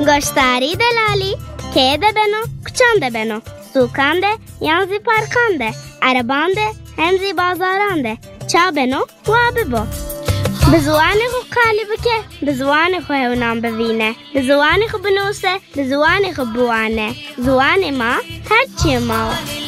گشتاری دلالی که ده بنو کچان ده بنو سوکان ده یانزی پارکان ده عربان ده همزی بازاران ده چا بنو و ببو به زوانی خو قالی بکه به زوانی خو هونام بوینه به زوانی خو بنوسه به زوانی خو بوانه زوانی ما هرچی ما